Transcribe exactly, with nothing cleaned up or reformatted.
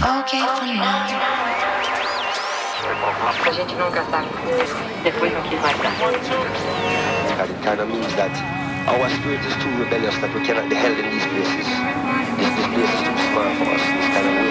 Okay for now. A gente nunca sabe. Depois não quis mais dar. It kind of means that our spirit is too rebellious that we cannot be held in these places. This, this place is too small for us. This kind of way